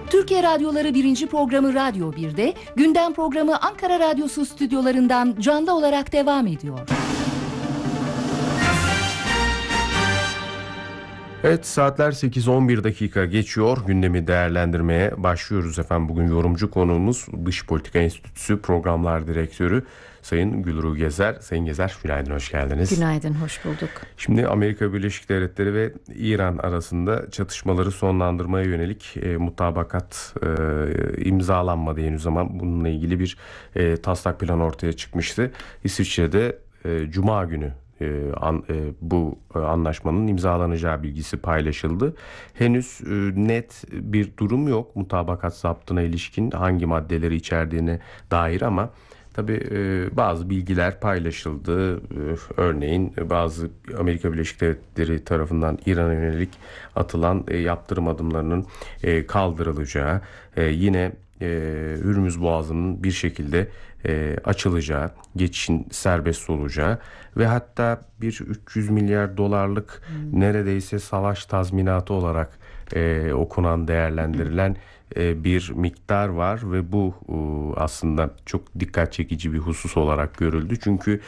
Türkiye Radyoları 1. programı Radyo 1'de, gündem programı Ankara Radyosu stüdyolarından canlı olarak devam ediyor. Evet, saatler 8:11 dakika geçiyor. Gündemi değerlendirmeye başlıyoruz efendim. Bugün yorumcu konuğumuz Dış Politika Enstitüsü Programlar Direktörü Sayın Gülru Gezer. Sayın Gezer, günaydın, hoş geldiniz. Günaydın, hoş bulduk. Şimdi Amerika Birleşik Devletleri ve İran arasında çatışmaları sonlandırmaya yönelik mutabakat imzalanmadı henüz ama bununla ilgili bir taslak plan ortaya çıkmıştı. İsviçre'de Cuma günü bu anlaşmanın imzalanacağı bilgisi paylaşıldı. Henüz net bir durum yok mutabakat zaptına ilişkin, hangi maddeleri içerdiğine dair, ama tabii bazı bilgiler paylaşıldı. Örneğin bazı Amerika Birleşik Devletleri tarafından İran'a yönelik atılan yaptırım adımlarının kaldırılacağı, yine Hürmüz Boğazı'nın bir şekilde açılacağı, geçişin serbest olacağı ve hatta bir 300 milyar dolarlık neredeyse savaş tazminatı olarak okunan, değerlendirilen bir miktar var ve bu aslında çok dikkat çekici bir husus olarak görüldü. Çünkü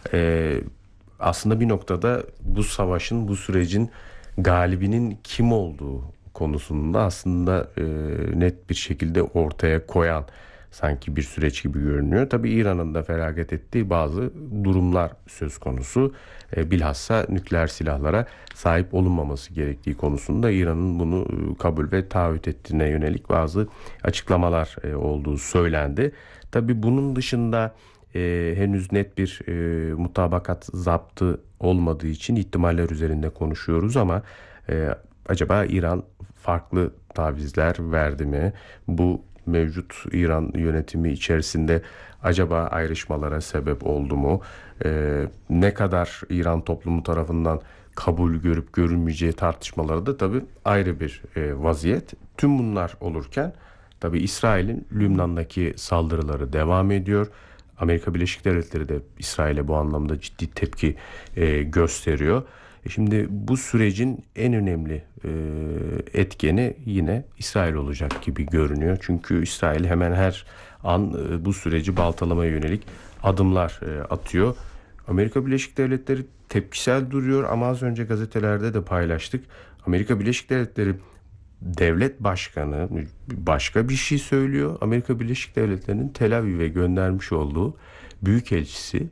aslında bir noktada bu savaşın, bu sürecin galibinin kim olduğu konusunda aslında net bir şekilde ortaya koyan sanki bir süreç gibi görünüyor. Tabii İran'ın da feragat ettiği bazı durumlar söz konusu. Bilhassa nükleer silahlara sahip olunmaması gerektiği konusunda İran'ın bunu kabul ve taahhüt ettiğine yönelik bazı açıklamalar olduğu söylendi. Tabii bunun dışında henüz net bir mutabakat zaptı olmadığı için ihtimaller üzerinde konuşuyoruz ama acaba İran farklı tavizler verdi mi? Bu mevcut İran yönetimi içerisinde acaba ayrışmalara sebep oldu mu? Ne kadar İran toplumu tarafından kabul görüp görünmeyeceği tartışmaları da tabii ayrı bir vaziyet. Tüm bunlar olurken tabii İsrail'in Lübnan'daki saldırıları devam ediyor. Amerika Birleşik Devletleri de İsrail'e bu anlamda ciddi tepki gösteriyor. Şimdi bu sürecin en önemli etkeni yine İsrail olacak gibi görünüyor. Çünkü İsrail hemen her an bu süreci baltalamaya yönelik adımlar atıyor. Amerika Birleşik Devletleri tepkisel duruyor ama az önce gazetelerde de paylaştık. Amerika Birleşik Devletleri devlet başkanı başka bir şey söylüyor. Amerika Birleşik Devletleri'nin Tel Aviv'e göndermiş olduğu büyükelçisi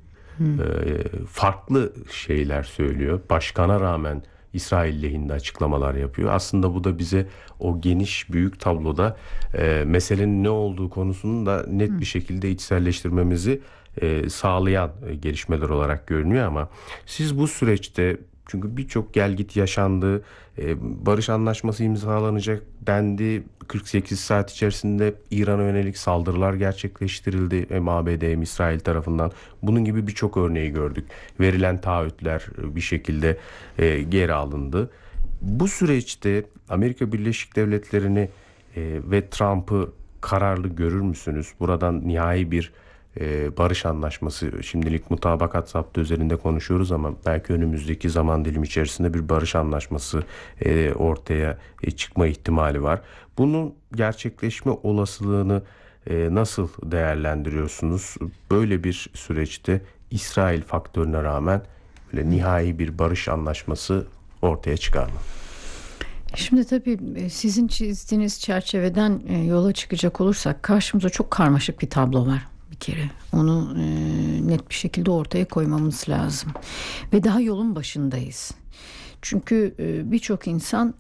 farklı şeyler söylüyor. Başkana rağmen İsrail lehinde açıklamalar yapıyor. Aslında bu da bize o geniş büyük tabloda meselenin ne olduğu konusunu da net bir şekilde içselleştirmemizi sağlayan gelişmeler olarak görünüyor. Ama siz bu süreçte, çünkü birçok gelgit yaşandı, barış anlaşması imzalanacak dendi, 48 saat içerisinde İran'a yönelik saldırılar gerçekleştirildi hem ABD hem İsrail tarafından. Bunun gibi birçok örneği gördük. Verilen taahhütler bir şekilde geri alındı. Bu süreçte Amerika Birleşik Devletleri'ni ve Trump'ı kararlı görür müsünüz? Buradan nihai bir barış anlaşması, şimdilik mutabakat zaptı üzerinde konuşuyoruz ama belki önümüzdeki zaman dilimi içerisinde bir barış anlaşması ortaya çıkma ihtimali var. Bunun gerçekleşme olasılığını nasıl değerlendiriyorsunuz? Böyle bir süreçte İsrail faktörüne rağmen böyle nihai bir barış anlaşması ortaya çıkar mı? Şimdi tabii sizin çizdiğiniz çerçeveden yola çıkacak olursak karşımıza çok karmaşık bir tablo var. Bir kere onu net bir şekilde ortaya koymamız lazım ve daha yolun başındayız. Çünkü birçok insan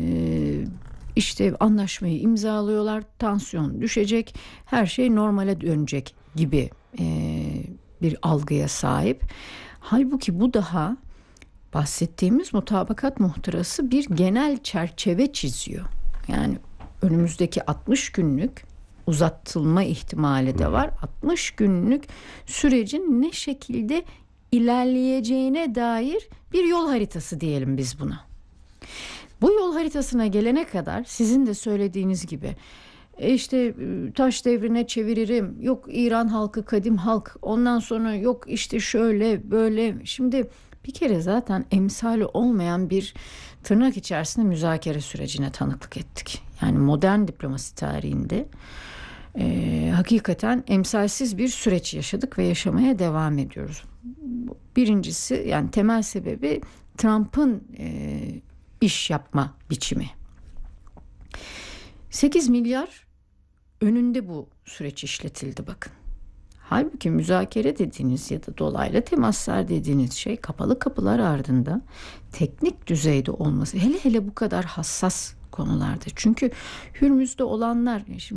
işte anlaşmayı imzalıyorlar, tansiyon düşecek, her şey normale dönecek gibi bir algıya sahip. Halbuki bu daha bahsettiğimiz mutabakat muhtırası bir genel çerçeve çiziyor. Yani önümüzdeki 60 günlük uzatılma ihtimali de var. 60 günlük sürecin ne şekilde ilerleyeceğine dair bir yol haritası diyelim biz buna. Bu yol haritasına gelene kadar sizin de söylediğiniz gibi işte taş devrine çeviririm, yok İran halkı kadim halk, ondan sonra yok işte şöyle böyle. Şimdi bir kere zaten emsali olmayan bir tırnak içerisinde müzakere sürecine tanıklık ettik. Yani modern diplomasi tarihinde hakikaten emsalsiz bir süreç yaşadık ve yaşamaya devam ediyoruz. Birincisi, yani temel sebebi Trump'ın iş yapma biçimi. 8 milyar önünde bu süreç işletildi bakın. Halbuki müzakere dediğiniz ya da dolaylı temaslar dediğiniz şey kapalı kapılar ardında teknik düzeyde olması, hele hele bu kadar hassas konularda. Çünkü Hürmüz'de olanlar, şimdi